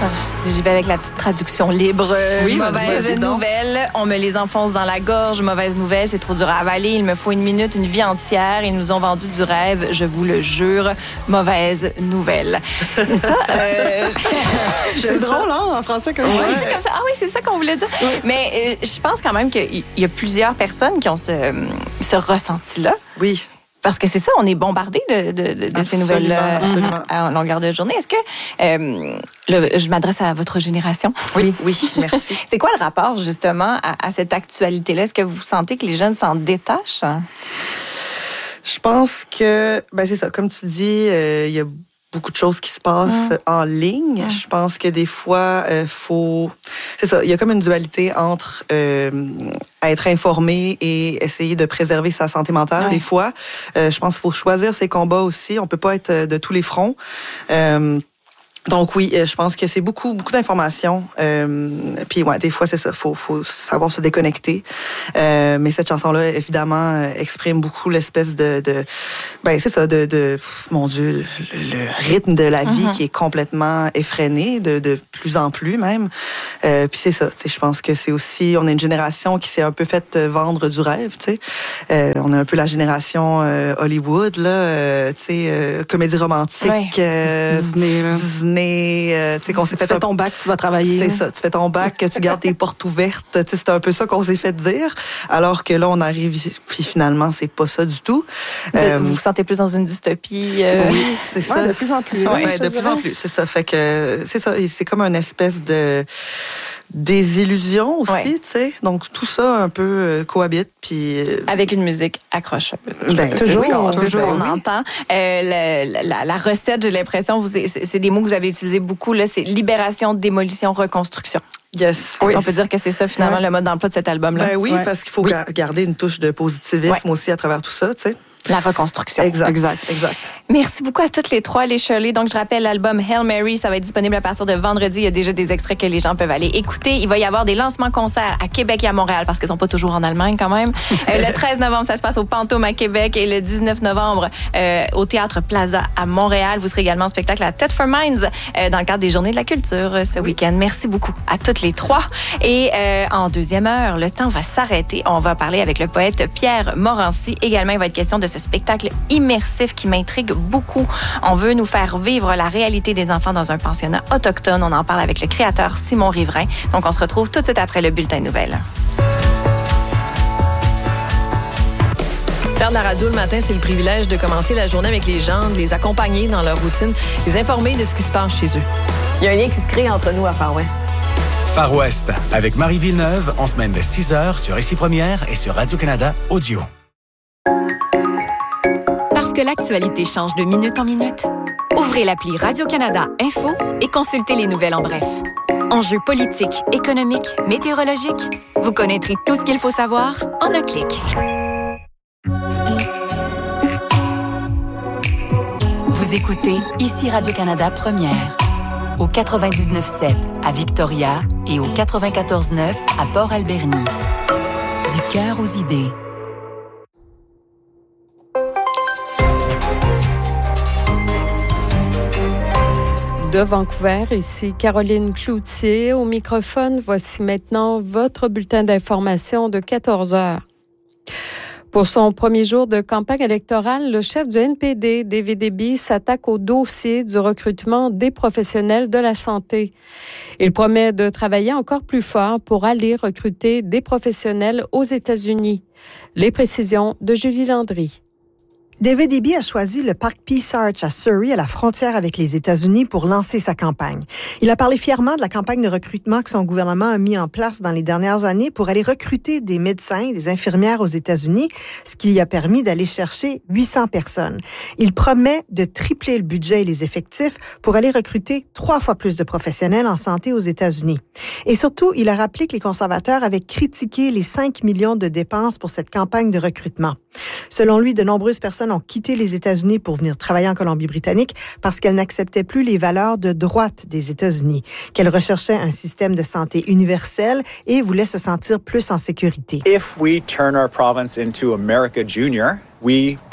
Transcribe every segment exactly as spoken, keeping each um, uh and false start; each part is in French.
Si j'y vais avec la petite traduction libre, oui, mauvaise vas-y, nouvelle, on me les enfonce dans la gorge. Mauvaise nouvelle, c'est trop dur à avaler. Il me faut une minute, une vie entière. Ils nous ont vendu du rêve, je vous le jure. Mauvaise nouvelle. Ça, euh, c'est drôle, hein, en français comme ça. Oui, c'est comme ça. Ah oui, c'est ça qu'on voulait dire. Oui. Mais euh, je pense quand même qu'il y a plusieurs personnes qui ont ce, ce ressenti-là. Oui. Parce que c'est ça, on est bombardé de, de, de, de ces nouvelles-là à longueur de journée. Est-ce que, euh, là, je m'adresse à votre génération? Oui, oui, merci. C'est quoi le rapport, justement, à, à cette actualité-là? Est-ce que vous sentez que les jeunes s'en détachent? Je pense que, ben c'est ça, comme tu dis, il euh, y a beaucoup de choses qui se passent mmh. en ligne. Mmh. Je pense que des fois, il euh, faut... C'est ça, il y a comme une dualité entre euh, être informé et essayer de préserver sa santé mentale. Ouais. Des fois, euh, je pense qu'il faut choisir ses combats aussi. On peut pas être de tous les fronts. Euh, Donc oui, je pense que c'est beaucoup, beaucoup d'informations. Euh, puis ouais, des fois c'est ça, faut, faut savoir se déconnecter. Euh, mais cette chanson-là, évidemment, exprime beaucoup l'espèce de, de ben c'est ça, de, de, mon Dieu, le, le rythme de la vie mm-hmm. qui est complètement effréné, de, de plus en plus même. Euh, puis c'est ça, tu sais, je pense que c'est aussi, on est une génération qui s'est un peu faite vendre du rêve, tu sais. Euh, on est un peu la génération euh, Hollywood là, euh, tu sais, euh, comédie romantique, ouais. euh, Disney, là. Disney. Euh, tu sais, qu'on s'est fait tu fais ton bac, tu vas travailler. C'est ça, tu fais ton bac, que tu gardes tes portes ouvertes. Tu sais, c'est un peu ça qu'on s'est fait dire. Alors que là, on arrive, puis finalement, c'est pas ça du tout. Vous euh, vous, vous sentez plus dans une dystopie? Euh... Oui, c'est ça. Ouais, de plus en plus. Oui, ouais, de plus en plus, c'est ça. Fait que c'est ça, c'est comme une espèce de des illusions aussi, ouais. tu sais. Donc, tout ça un peu euh, cohabite. Puis, euh... avec une musique accrocheuse. Ben, toujours, ça, on, toujours ben, on oui. entend. Euh, la, la, la recette, j'ai l'impression, vous, c'est, c'est des mots que vous avez utilisés beaucoup, là, c'est libération, démolition, reconstruction. Yes. Est-ce oui. qu'on peut dire que c'est ça, finalement, ouais. le mode d'emploi de cet album-là? Ben oui, ouais. parce qu'il faut oui. garder une touche de positivisme ouais. aussi à travers tout ça, tu sais. La reconstruction. Exact. exact. exact. Merci beaucoup à toutes les trois, les Shirley. Donc, je rappelle l'album Hail Mary. Ça va être disponible à partir de vendredi. Il y a déjà des extraits que les gens peuvent aller écouter. Il va y avoir des lancements concerts à Québec et à Montréal parce qu'ils sont pas toujours en Allemagne quand même. euh, le treize novembre, ça se passe au Pantôme à Québec et le dix-neuf novembre euh, au Théâtre Plaza à Montréal. Vous serez également en spectacle à Tête for Minds euh, dans le cadre des Journées de la Culture euh, ce oui. week-end. Merci beaucoup à toutes les trois. Et euh, en deuxième heure, le temps va s'arrêter. On va parler avec le poète Pierre Morancy. Également, il va être question de ce spectacle immersif qui m'intrigue beaucoup. On veut nous faire vivre la réalité des enfants dans un pensionnat autochtone. On en parle avec le créateur Simon Riverain. Donc, on se retrouve tout de suite après le bulletin de nouvelles. Faire de la radio le matin, c'est le privilège de commencer la journée avec les gens, de les accompagner dans leur routine, les informer de ce qui se passe chez eux. Il y a un lien qui se crée entre nous à Far West. Far West, avec Marie Villeneuve, en semaine de six heures sur Ici Première et sur Radio-Canada Audio. Parce que l'actualité change de minute en minute, ouvrez l'appli Radio-Canada Info et consultez les nouvelles en bref. Enjeux politiques, économiques, météorologiques, vous connaîtrez tout ce qu'il faut savoir en un clic. Vous écoutez Ici Radio-Canada Première, au quatre-vingt-dix-neuf sept à Victoria et au quatre-vingt-quatorze neuf à Port-Alberni. Du cœur aux idées. De Vancouver, ici Caroline Cloutier au microphone. Voici maintenant votre bulletin d'information de quatorze heures. Pour son premier jour de campagne électorale, le chef du N P D, David Eby, s'attaque au dossier du recrutement des professionnels de la santé. Il promet de travailler encore plus fort pour aller recruter des professionnels aux États-Unis. Les précisions de Julie Landry. David Eby a choisi le parc Peace Arch à Surrey, à la frontière avec les États-Unis, pour lancer sa campagne. Il a parlé fièrement de la campagne de recrutement que son gouvernement a mis en place dans les dernières années pour aller recruter des médecins et des infirmières aux États-Unis, ce qui lui a permis d'aller chercher huit cents personnes. Il promet de tripler le budget et les effectifs pour aller recruter trois fois plus de professionnels en santé aux États-Unis. Et surtout, il a rappelé que les conservateurs avaient critiqué les cinq millions de dépenses pour cette campagne de recrutement. Selon lui, de nombreuses personnes ont quitté les États-Unis pour venir travailler en Colombie-Britannique parce qu'elles n'acceptaient plus les valeurs de droite des États-Unis, qu'elles recherchaient un système de santé universel et voulaient se sentir plus en sécurité. If we turn our province into America Junior, we put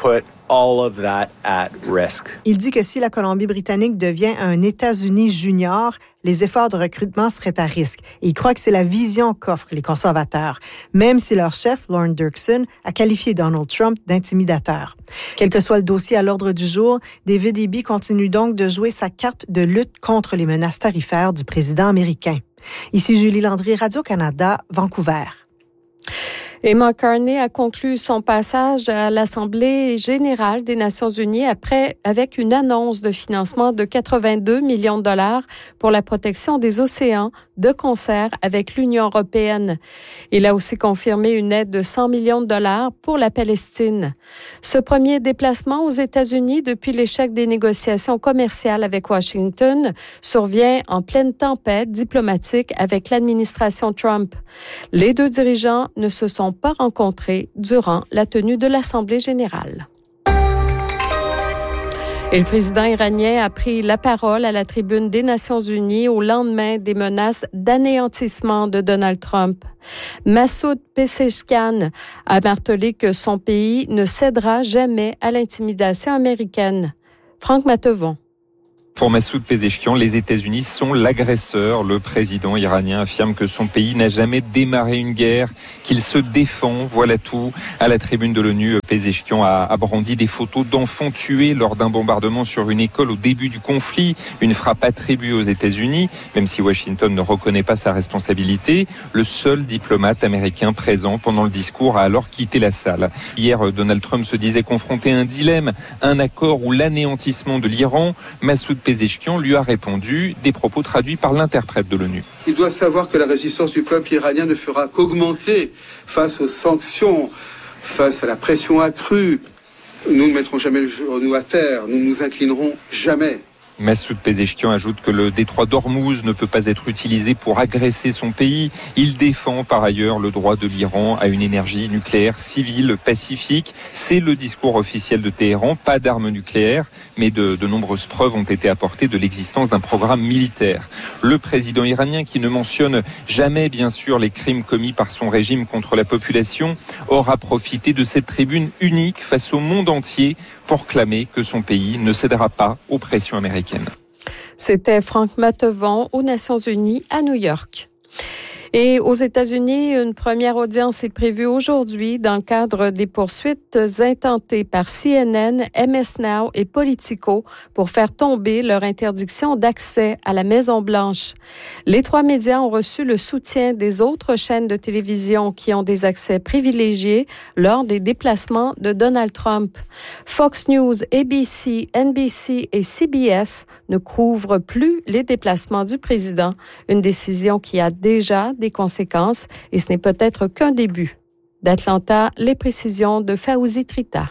all of that at risk. Il dit que si la Colombie-Britannique devient un États-Unis junior, les efforts de recrutement seraient à risque. Et il croit que c'est la vision qu'offrent les conservateurs, même si leur chef, Lorne Dirksen, a qualifié Donald Trump d'intimidateur. Quel que soit le dossier à l'ordre du jour, David Eby continue donc de jouer sa carte de lutte contre les menaces tarifaires du président américain. Ici Julie Landry, Radio-Canada, Vancouver. Et Mark Carney a conclu son passage à l'Assemblée générale des Nations unies après, avec une annonce de financement de quatre-vingt-deux millions de dollars pour la protection des océans, de concert avec l'Union européenne. Il a aussi confirmé une aide de cent millions de dollars pour la Palestine. Ce premier déplacement aux États-Unis depuis l'échec des négociations commerciales avec Washington survient en pleine tempête diplomatique avec l'administration Trump. Les deux dirigeants ne se sont pas rencontrés durant la tenue de l'Assemblée générale. Et le président iranien a pris la parole à la tribune des Nations unies au lendemain des menaces d'anéantissement de Donald Trump. Massoud Pezeshkian a martelé que son pays ne cédera jamais à l'intimidation américaine. Franck Matevon. Pour Massoud Pezeshkian, les États-Unis sont l'agresseur. Le président iranien affirme que son pays n'a jamais démarré une guerre, qu'il se défend, voilà tout. À la tribune de l'ONU, Pezeshkian a brandi des photos d'enfants tués lors d'un bombardement sur une école au début du conflit, une frappe attribuée aux États-Unis, même si Washington ne reconnaît pas sa responsabilité. Le seul diplomate américain présent pendant le discours a alors quitté la salle. Hier, Donald Trump se disait confronté à un dilemme, un accord ou l'anéantissement de l'Iran. Massoud Pezeshkian lui a répondu, des propos traduits par l'interprète de l'ONU. Il doit savoir que la résistance du peuple iranien ne fera qu'augmenter face aux sanctions, face à la pression accrue. Nous ne mettrons jamais le genou à terre, nous ne nous inclinerons jamais. Massoud Pezeshkian ajoute que le détroit d'Ormuz ne peut pas être utilisé pour agresser son pays. Il défend par ailleurs le droit de l'Iran à une énergie nucléaire civile pacifique. C'est le discours officiel de Téhéran, pas d'armes nucléaires, mais de, de nombreuses preuves ont été apportées de l'existence d'un programme militaire. Le président iranien, qui ne mentionne jamais bien sûr les crimes commis par son régime contre la population, aura profité de cette tribune unique face au monde entier pour clamer que son pays ne cédera pas aux pressions américaines. C'était Franck Matevon aux Nations unies à New York. Et aux États-Unis, une première audience est prévue aujourd'hui dans le cadre des poursuites intentées par C N N, M S Now et Politico pour faire tomber leur interdiction d'accès à la Maison-Blanche. Les trois médias ont reçu le soutien des autres chaînes de télévision qui ont des accès privilégiés lors des déplacements de Donald Trump. Fox News, A B C, N B C et C B S ne couvrent plus les déplacements du président, une décision qui a déjà des conséquences et ce n'est peut-être qu'un début. D'Atlanta, les précisions de Fawzi Trita.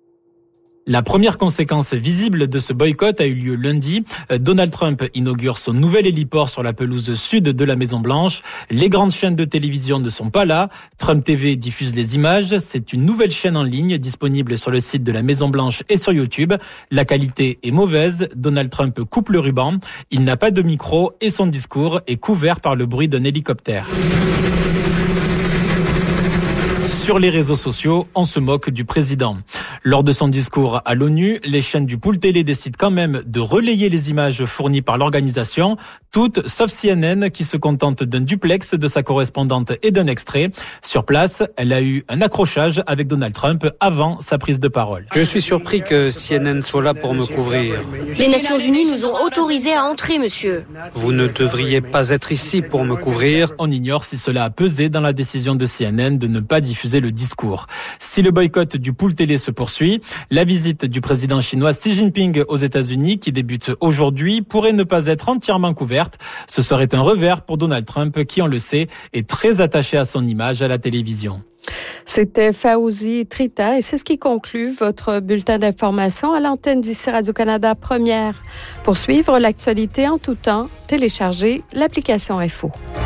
La première conséquence visible de ce boycott a eu lieu lundi. Donald Trump inaugure son nouvel héliport sur la pelouse sud de la Maison-Blanche. Les grandes chaînes de télévision ne sont pas là. Trump T V diffuse les images. C'est une nouvelle chaîne en ligne disponible sur le site de la Maison-Blanche et sur YouTube. La qualité est mauvaise. Donald Trump coupe le ruban. Il n'a pas de micro et son discours est couvert par le bruit d'un hélicoptère. Sur les réseaux sociaux, on se moque du président. Lors de son discours à l'ONU, les chaînes du pool télé décident quand même de relayer les images fournies par l'organisation, toutes sauf C N N qui se contente d'un duplex de sa correspondante et d'un extrait. Sur place, elle a eu un accrochage avec Donald Trump avant sa prise de parole. Je suis surpris que C N N soit là pour me couvrir. Les Nations Unies nous ont autorisés à entrer, monsieur. Vous ne devriez pas être ici pour me couvrir. On ignore si cela a pesé dans la décision de C N N de ne pas diffuser le discours. Si le boycott du pool télé se poursuit, la visite du président chinois Xi Jinping aux États-Unis, qui débute aujourd'hui, pourrait ne pas être entièrement couverte. Ce serait un revers pour Donald Trump, qui, on le sait, est très attaché à son image à la télévision. C'était Fawzi Trita et c'est ce qui conclut votre bulletin d'information à l'antenne d'ici Radio-Canada Première. Pour suivre l'actualité en tout temps, téléchargez l'application Info.